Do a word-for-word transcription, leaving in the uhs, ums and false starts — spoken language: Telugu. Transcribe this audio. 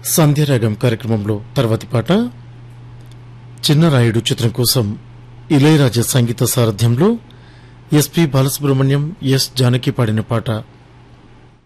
సంధ్యారాగం కార్యక్రమంలో తర్వాతి పాట చిన్నరాయుడు చిత్రం కోసం ఇళయరాజా సంగీత సారథ్యంలో ఎస్పి బాలసుబ్రహ్మణ్యం, ఎస్ జానకి పాడిన పాట.